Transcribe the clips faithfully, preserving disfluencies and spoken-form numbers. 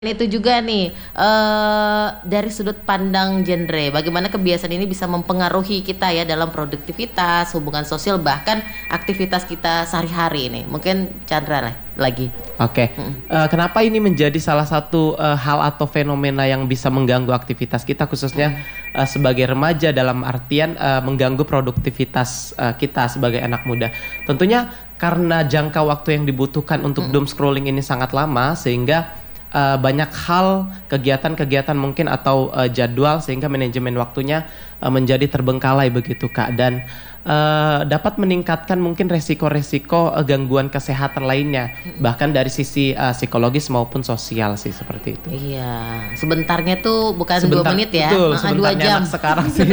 Itu juga nih, eee, dari sudut pandang genre, bagaimana kebiasaan ini bisa mempengaruhi kita ya dalam produktivitas, hubungan sosial, bahkan aktivitas kita sehari-hari ini. Mungkin Chandra lah lagi. Oke, Mhm. eee, kenapa ini menjadi salah satu, eee, hal atau fenomena yang bisa mengganggu aktivitas kita khususnya, eee, sebagai remaja dalam artian, eee, mengganggu produktivitas, eee, kita sebagai anak muda. Tentunya karena jangka waktu yang dibutuhkan untuk Mhm. doom scrolling ini sangat lama sehingga Uh, banyak hal, kegiatan-kegiatan mungkin atau uh, jadwal sehingga manajemen waktunya uh, menjadi terbengkalai begitu Kak, dan uh, dapat meningkatkan mungkin resiko-resiko uh, gangguan kesehatan lainnya, bahkan dari sisi uh, psikologis maupun sosial sih seperti itu. Iya, sebentarnya tuh bukan dua Sebentar, menit ya, betul, heeh, dua sebentarnya jam. anak sekarang sih.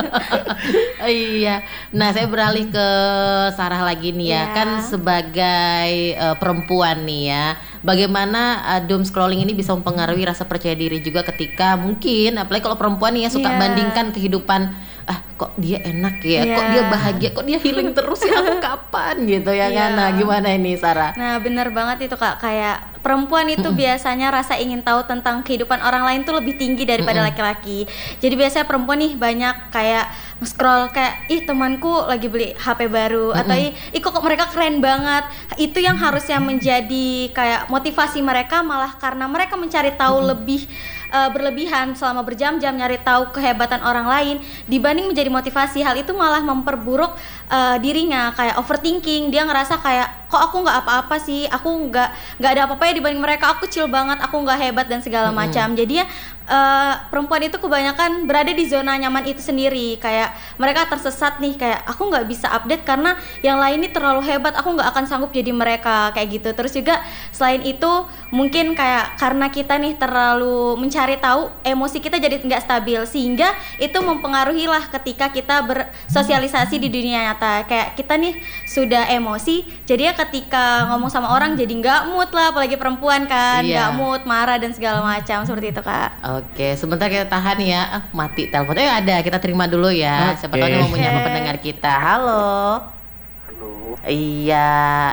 Iya. Nah, saya beralih ke Sarah lagi nih ya. Iya. Kan sebagai, eee, perempuan nih ya, bagaimana, eee, doom scrolling ini bisa mempengaruhi rasa percaya diri juga ketika mungkin apalagi kalau perempuan nih ya suka Iya. bandingkan kehidupan, "Ah, kok dia enak ya, kok Iya. dia bahagia, kok dia healing terus ya, aku kapan?" Gitu ya kan. Iya. Nah, gimana ini Sarah? Nah, bener banget itu Kak, kayak perempuan itu Mhm. biasanya rasa ingin tahu tentang kehidupan orang lain tuh lebih tinggi daripada Mhm. laki-laki. Jadi biasanya perempuan nih banyak kayak nge-scroll kayak, ih temanku lagi beli H P baru, atau Mhm. ih, ih kok kok mereka keren banget. Itu yang harusnya menjadi kayak motivasi mereka, malah karena mereka mencari tahu Mhm. lebih uh, berlebihan selama berjam-jam nyari tahu kehebatan orang lain dibanding menjadi motivasi. Hal itu malah memperburuk uh, dirinya, kayak overthinking. Dia ngerasa kayak, kok aku nggak apa-apa sih, aku nggak nggak ada apa-apa ya dibanding mereka, aku kecil banget, aku nggak hebat dan segala Mhm. macam. Jadi ya uh, perempuan itu kebanyakan berada di zona nyaman itu sendiri, kayak mereka tersesat nih, kayak aku nggak bisa update karena yang lain ini terlalu hebat, aku nggak akan sanggup jadi mereka, kayak gitu. Terus juga selain itu mungkin kayak karena kita nih terlalu mencari tahu, emosi kita jadi nggak stabil, sehingga itu mempengaruhi lah ketika kita bersosialisasi di dunia nyata. Kayak kita nih sudah emosi, jadi ya ketika ngomong sama orang jadi nggak mood lah, apalagi perempuan kan, nggak Iya. mood, marah dan segala macam, seperti itu Kak. Oke, sebentar kita tahan ya. Ah, mati teleponnya. Eh, ada, kita terima dulu ya. Siapa tahu Oke. nih mau menyapa Oke. pendengar kita. Halo. Halo, Iya.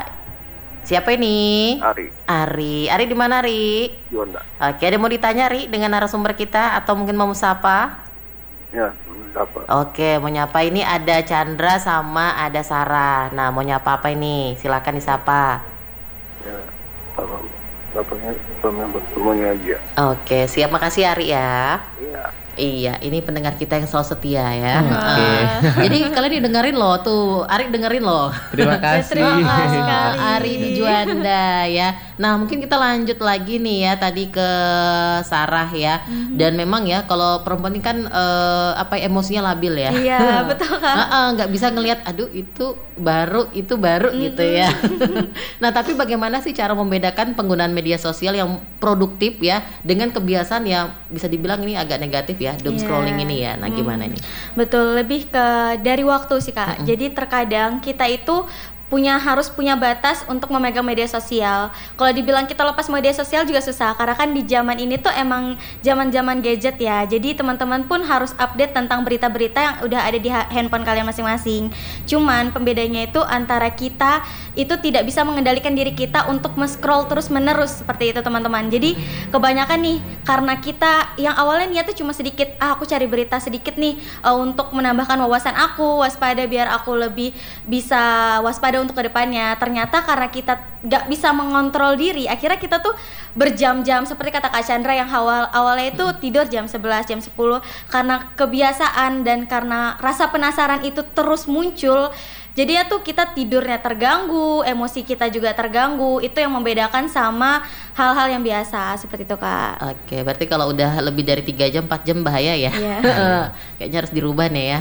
Siapa ini? Ari, Ari. Ari di mana, Ari? Yuanda. Oke, ada mau ditanya, Ri, dengan narasumber kita atau mungkin mau sapa? Ya, apa? Oke, mau nyapa ini ada Chandra sama ada Sarah. Nah, mau nyapa apa ini? Silakan disapa. Ya, apa? Bapaknya, suaminya buat semuanya aja. Oke, siap, makasih Ari ya. Iya. Iya, ini pendengar kita yang selalu setia ya. Oke. Heeh. Jadi kalian didengerin loh tuh, Ari dengerin loh. Terima kasih. Terima kasih sekali. Ari di Juanda ya. Nah, mungkin kita lanjut lagi nih ya, tadi ke Sarah ya. Dan memang ya kalau perempuan ini kan eh, apa emosinya labil ya. Iya, betul Kak. Heeh, nggak bisa ngelihat, aduh itu baru, itu baru gitu ya. Nah, tapi bagaimana sih cara membedakan penggunaan media sosial yang produktif ya dengan kebiasaan yang bisa dibilang ini agak negatif ya, doom Iya. scrolling ini ya. Nah, Hmm. gimana nih? Betul, lebih ke dari waktu sih Kak. Jadi terkadang kita itu punya harus punya batas untuk memegang media sosial. Kalau dibilang kita lepas media sosial juga susah, karena kan di zaman ini tuh emang zaman-zaman gadget ya. Jadi teman-teman pun harus update tentang berita-berita yang udah ada di ha- handphone kalian masing-masing. Cuman pembedanya itu antara kita itu tidak bisa mengendalikan diri kita untuk men-scroll terus-menerus seperti itu teman-teman. Jadi kebanyakan nih karena kita yang awalnya niatnya cuma sedikit, ah aku cari berita sedikit nih uh, untuk menambahkan wawasan aku, waspada biar aku lebih bisa waspada untuk kedepannya. Ternyata karena kita gak bisa mengontrol diri, akhirnya kita tuh berjam-jam seperti kata Kak Chandra yang awal awalnya itu tidur jam sebelas, jam sepuluh karena kebiasaan dan karena rasa penasaran itu terus muncul. Jadi ya tuh kita tidurnya terganggu, emosi kita juga terganggu. Itu yang membedakan sama hal-hal yang biasa seperti itu Kak. Oke, berarti kalau udah lebih dari tiga jam, empat jam bahaya ya. Iya. Kayaknya harus dirubah nih ya.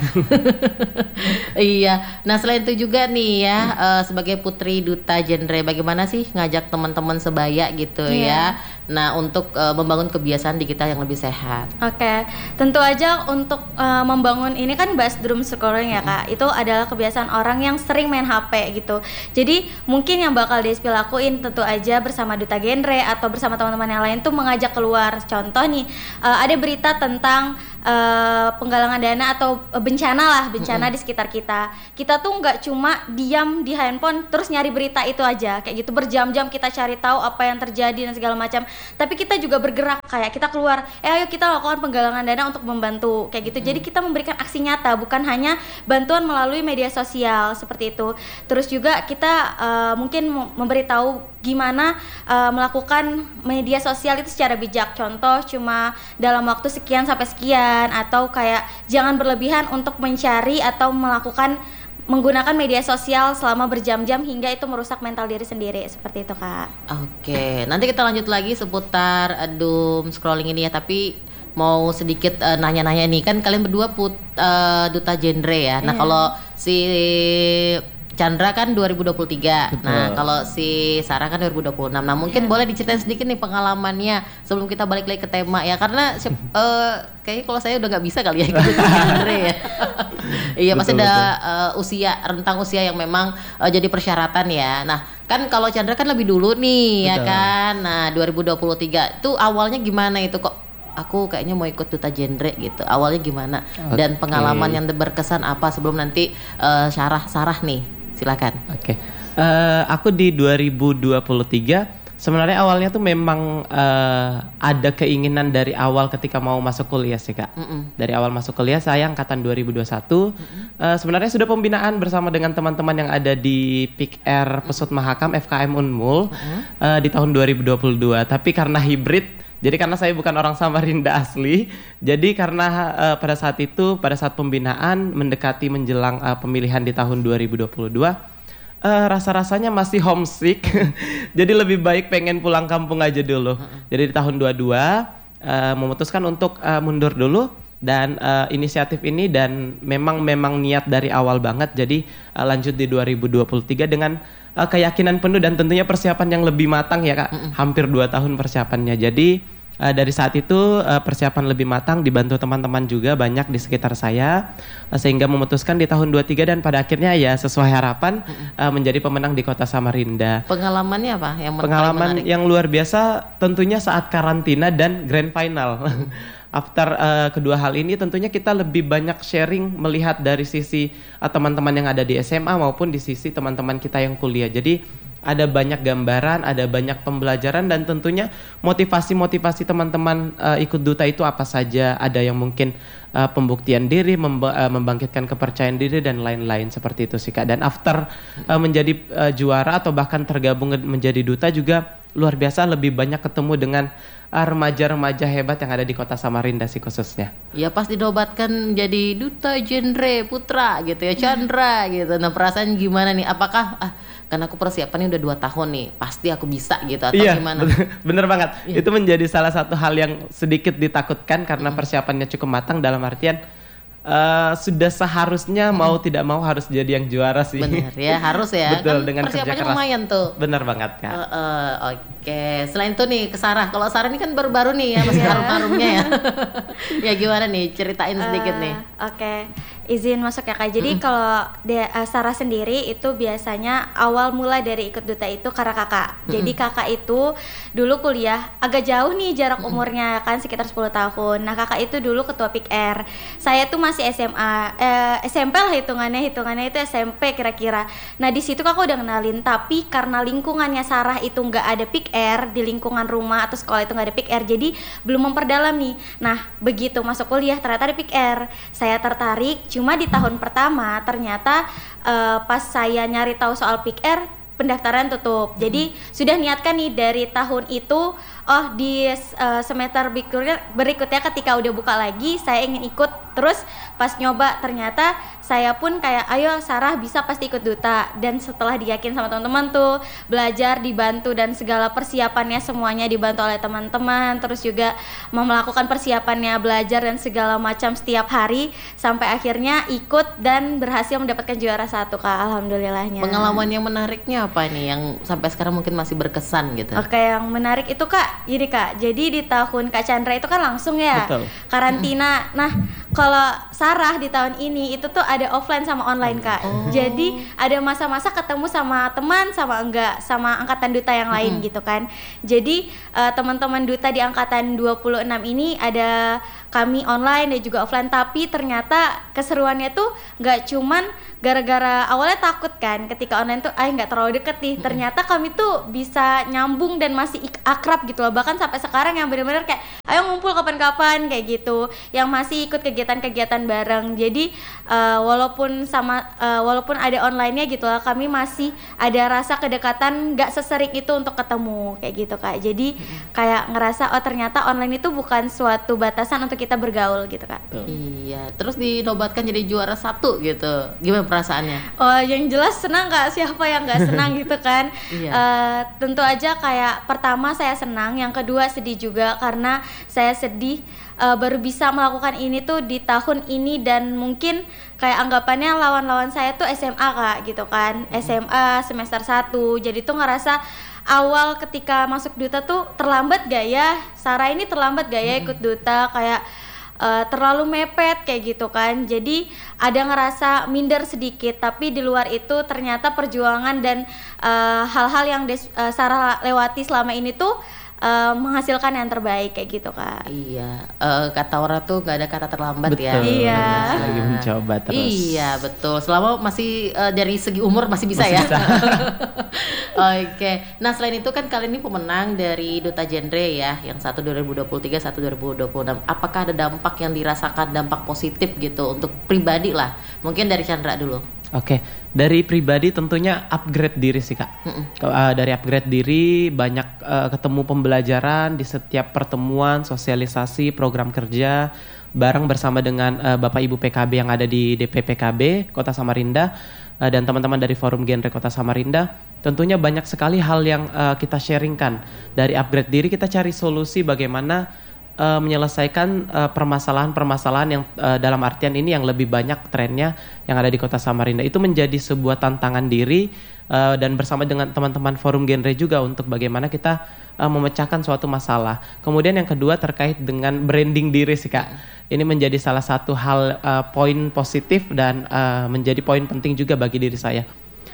Iya. Nah, selain itu juga nih ya, eh, sebagai putri duta genre, bagaimana sih ngajak teman-teman sebaya gitu Iya. ya. Nah, untuk eh, membangun kebiasaan digital yang lebih sehat. Oke, tentu aja untuk uh, membangun ini kan bahas doom scrolling ya Kak. Itu adalah kebiasaan orang yang sering main H P gitu. Jadi mungkin yang bakal Despil lakuin tentu aja bersama duta genre atau bersama teman-teman yang lain tuh mengajak keluar. Contoh nih, uh, ada berita tentang uh, penggalangan dana atau uh, bencana lah, bencana mm-hmm. di sekitar kita. Kita tuh nggak cuma diam di handphone terus nyari berita itu aja, kayak gitu berjam-jam kita cari tahu apa yang terjadi dan segala macam. Tapi kita juga bergerak, kayak kita keluar, eh ayo kita lakukan penggalangan dana untuk membantu, kayak gitu. Mm-hmm. Jadi kita memberikan aksi nyata, bukan hanya bantuan melalui media sosial seperti itu. Terus juga kita uh, mungkin memberitahu gimana uh, melakukan media sosial itu secara bijak. Contoh cuma dalam waktu sekian sampai sekian, atau kayak jangan berlebihan untuk mencari atau melakukan menggunakan media sosial selama berjam-jam hingga itu merusak mental diri sendiri, seperti itu Kak. Oke, nanti kita lanjut lagi seputar uh, doom scrolling ini ya, tapi mau sedikit uh, nanya-nanya nih, kan kalian berdua put, uh, duta genre ya. Nah, yeah. Kalau si Chandra kan dua ribu dua puluh tiga. Betul. Nah, kalau si Sarah kan dua ribu dua puluh enam. Nah, mungkin yeah. boleh diceritain sedikit nih pengalamannya sebelum kita balik lagi ke tema ya, karena uh, kayaknya kalau saya udah nggak bisa kali ya ikut genre ya. Iya, pasti ada uh, usia, rentang usia yang memang uh, jadi persyaratan ya. Nah, kan kalau Chandra kan lebih dulu nih. Betul. Ya kan. Nah, dua ribu dua puluh tiga itu awalnya gimana itu kok aku kayaknya mau ikut duta genre gitu. Awalnya gimana? Okay. Dan pengalaman yang berkesan apa sebelum nanti uh, Sarah-Sarah nih. Silakan. Oke. Okay. Uh, aku di dua ribu dua puluh tiga sebenarnya awalnya tuh memang uh, ada keinginan dari awal ketika mau masuk kuliah sih Kak. Mm-mm. Dari awal masuk kuliah saya angkatan dua ribu dua puluh satu. Uh, sebenarnya sudah pembinaan bersama dengan teman-teman yang ada di P I K R Pesut Mahakam F K M Unmul uh, di tahun dua ribu dua puluh dua. Tapi karena hibrid, jadi karena saya bukan orang Samarinda asli, jadi karena uh, pada saat itu, pada saat pembinaan mendekati menjelang uh, pemilihan di tahun dua ribu dua puluh dua, uh, rasa-rasanya masih homesick, jadi lebih baik pengen pulang kampung aja dulu. Jadi di tahun dua puluh dua uh, memutuskan untuk uh, mundur dulu dan uh, inisiatif ini dan memang memang niat dari awal banget, jadi uh, lanjut di dua ribu dua puluh tiga dengan Uh, keyakinan penuh dan tentunya persiapan yang lebih matang ya Kak. Mm-mm. Hampir dua tahun persiapannya. Jadi uh, dari saat itu uh, persiapan lebih matang, dibantu teman-teman juga banyak di sekitar saya, uh, sehingga memutuskan di tahun dua puluh tiga dan pada akhirnya ya sesuai harapan uh, menjadi pemenang di Kota Samarinda. Pengalamannya apa yang Pengalaman yang luar biasa tentunya saat karantina dan grand final. After uh, kedua hal ini tentunya kita lebih banyak sharing melihat dari sisi uh, teman-teman yang ada di S M A maupun di sisi teman-teman kita yang kuliah. Jadi ada banyak gambaran, ada banyak pembelajaran dan tentunya motivasi-motivasi teman-teman uh, ikut duta itu apa saja. Ada yang mungkin uh, pembuktian diri, memba- uh, membangkitkan kepercayaan diri dan lain-lain seperti itu sih Kak. Dan after uh, menjadi uh, juara atau bahkan tergabung menjadi duta juga luar biasa, lebih banyak ketemu dengan uh, remaja-remaja hebat yang ada di Kota Samarinda sih khususnya. Ya pas dinobatkan jadi duta genre putra gitu ya, Chandra gitu. Nah perasaan gimana nih? Apakah ah, kan aku persiapannya udah dua tahun nih, pasti aku bisa gitu atau iya, gimana? Bener banget. Iya. Itu menjadi salah satu hal yang sedikit ditakutkan karena hmm. persiapannya cukup matang dalam artian Uh, sudah seharusnya hmm. mau tidak mau harus jadi yang juara sih. Benar ya, harus ya. Betul, kan dengan kerja keras. lumayan tuh. Benar banget Kak. Uh, uh, Oke, okay. Selain itu nih ke Sarah. Kalau Sarah ini kan baru-baru nih ya, masih harum-harumnya ya. Ya gimana nih, ceritain sedikit uh, nih. Oke, okay. Izin masuk ya Kak. Jadi mm. kalau de, uh, Sarah sendiri itu biasanya awal mula dari ikut duta itu karena kakak. Mm. Jadi kakak itu dulu kuliah agak jauh nih jarak mm. umurnya kan sekitar sepuluh tahun. Nah kakak itu dulu ketua P I K R. Saya tuh masih S M A, eh, S M P lah hitungannya, hitungannya itu S M P kira-kira. Nah di situ kakak udah kenalin, tapi karena lingkungannya Sarah itu nggak ada P I K R di lingkungan rumah atau sekolah itu nggak ada P I K R, jadi belum memperdalam nih. Nah begitu masuk kuliah ternyata ada P I K R, saya tertarik. Cuma di tahun pertama ternyata uh, pas saya nyari tahu soal P I K R pendaftaran tutup. Jadi hmm. sudah niatkan nih dari tahun itu, oh di uh, semester berikutnya, berikutnya ketika udah buka lagi saya ingin ikut. Terus pas nyoba ternyata saya pun kayak ayo Sarah bisa pasti ikut duta. Dan setelah diyakin sama teman-teman tuh belajar, dibantu dan segala persiapannya semuanya dibantu oleh teman-teman. Terus juga mau melakukan persiapannya, belajar dan segala macam setiap hari sampai akhirnya ikut dan berhasil mendapatkan juara satu Kak, alhamdulillahnya. Pengalaman yang menariknya apa nih yang sampai sekarang mungkin masih berkesan gitu? Oke, yang menarik itu Kak, jadi Kak, jadi di tahun Kak Chandra itu kan langsung ya. Betul. Karantina. Nah kalau Sarah di tahun ini itu tuh ada offline sama online Kak. Oh. Jadi ada masa-masa ketemu sama teman sama enggak sama angkatan duta yang lain Mm-hmm. gitu kan. Jadi uh, teman-teman duta di angkatan dua puluh enam ini ada kami online dan juga offline, tapi ternyata keseruannya tuh nggak cuman gara-gara awalnya takut kan ketika online tuh ah nggak terlalu deket nih, ternyata kami tuh bisa nyambung dan masih ik- akrab gitu loh, bahkan sampai sekarang yang benar-benar kayak ayo ngumpul kapan-kapan kayak gitu, yang masih ikut kegiatan-kegiatan bareng. Jadi uh, walaupun sama uh, walaupun ada online-nya gitu lah, kami masih ada rasa kedekatan nggak sesering itu untuk ketemu kayak gitu Kak. Jadi kayak ngerasa oh ternyata online itu bukan suatu batasan untuk kita bergaul gitu Kak. Iya, terus dinobatkan jadi juara satu gitu. Gimana perasaannya? Oh, yang jelas senang Kak, siapa yang nggak senang gitu kan. Iya. Eh, tentu aja kayak pertama saya senang, yang kedua sedih juga karena saya sedih eh, baru bisa melakukan ini tuh di tahun ini, dan mungkin kayak anggapannya lawan-lawan saya tuh S M A Kak gitu kan. S M A semester satu. Jadi tuh ngerasa awal ketika masuk duta tuh terlambat gak ya? Sarah ini terlambat gak ya ikut duta, kayak Uh, terlalu mepet kayak gitu kan. Jadi ada ngerasa minder sedikit, tapi di luar itu ternyata perjuangan dan uh, hal-hal yang des- uh, Sarah lewati selama ini tuh uh, menghasilkan yang terbaik kayak gitu Kak. Iya, eh, kata orang tuh gak ada kata terlambat ya. Betul. Iya. Lagi mencoba terus. Iya betul, selama masih eh, dari segi umur masih bisa Masih ya. bisa. Oke, nah selain itu kan kalian ini pemenang dari Duta Genre ya, yang satu dua ribu dua puluh tiga, satu dua ribu dua puluh enam. Apakah ada dampak yang dirasakan, dampak positif gitu untuk pribadi lah? Mungkin dari Chandra dulu. Oke, dari pribadi tentunya upgrade diri sih Kak. Kalau, uh, dari upgrade diri banyak uh, ketemu pembelajaran di setiap pertemuan, sosialisasi, program kerja bareng bersama dengan uh, Bapak Ibu P K B yang ada di D P P K B Kota Samarinda uh, dan teman-teman dari Forum Genre Kota Samarinda. Tentunya banyak sekali hal yang uh, kita sharingkan. Dari upgrade diri kita cari solusi bagaimana uh, menyelesaikan uh, permasalahan-permasalahan yang uh, dalam artian ini yang lebih banyak trennya yang ada di Kota Samarinda. Itu menjadi sebuah tantangan diri uh, dan bersama dengan teman-teman Forum Genre juga untuk bagaimana kita uh, memecahkan suatu masalah. Kemudian yang kedua terkait dengan branding diri sih Kak. Ini menjadi salah satu hal uh, poin positif dan uh, menjadi poin penting juga bagi diri saya.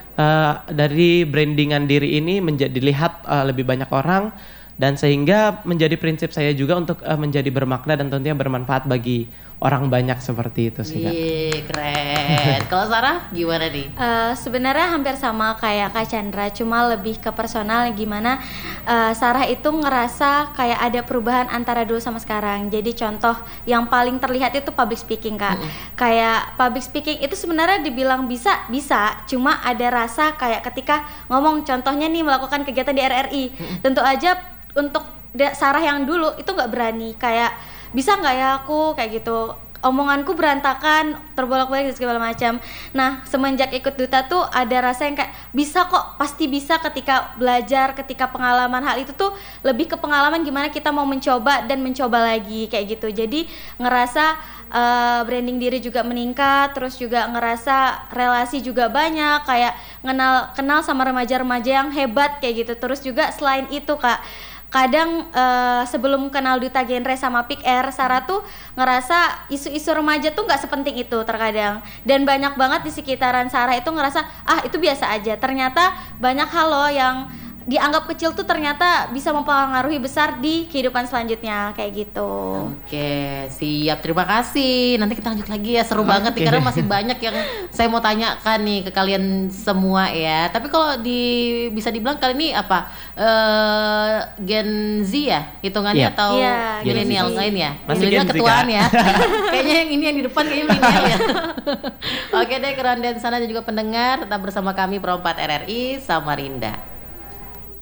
Uh, dari brandingan diri ini menjadi dilihat uh, lebih banyak orang, dan sehingga menjadi prinsip saya juga untuk uh, menjadi bermakna dan tentunya bermanfaat bagi orang banyak seperti itu sih Kak. Iya, keren. Kalau Sarah gimana nih? Uh, sebenarnya hampir sama kayak Kak Chandra, cuma lebih ke personal, gimana uh, Sarah itu ngerasa kayak ada perubahan antara dulu sama sekarang. Jadi contoh yang paling terlihat itu public speaking Kak. Mm-mm. Kayak public speaking itu sebenarnya dibilang bisa, bisa, cuma ada rasa kayak ketika ngomong, contohnya nih melakukan kegiatan di R R I. Mm-mm. Tentu aja untuk da- Sarah yang dulu itu nggak berani, kayak bisa nggak ya aku kayak gitu, omonganku berantakan, terbolak-balik dan segala macam. Nah semenjak ikut duta tuh ada rasa yang kayak bisa kok, pasti bisa ketika belajar, ketika pengalaman. Hal itu tuh lebih ke pengalaman gimana kita mau mencoba dan mencoba lagi kayak gitu. Jadi ngerasa uh, branding diri juga meningkat, terus juga ngerasa relasi juga banyak, kayak kenal kenal sama remaja-remaja yang hebat kayak gitu. Terus juga selain itu Kak, kadang uh, sebelum kenal Duta Genre sama Pick Air, Sarah tuh ngerasa isu-isu remaja tuh nggak sepenting itu terkadang, dan banyak banget di sekitaran Sarah itu ngerasa ah itu biasa aja. Ternyata banyak hal loh yang dianggap kecil tuh ternyata bisa mempengaruhi besar di kehidupan selanjutnya kayak gitu. Oke, siap. Terima kasih. Nanti kita lanjut lagi ya. Seru banget nih Oke. karena masih banyak yang saya mau tanyakan nih ke kalian semua ya. Tapi kalau di bisa dibilang kali ini apa? Eh, Gen Z ya hitungannya Iya. atau Iya, milenial Gen Z. lain ya? Masih Milenial Gen Z, ketuaan Kak. ya. Kayaknya yang ini yang di depan kayaknya milenial ya. Oke deh, keran dan sana dan juga pendengar tetap bersama kami Pro empat R R I Samarinda.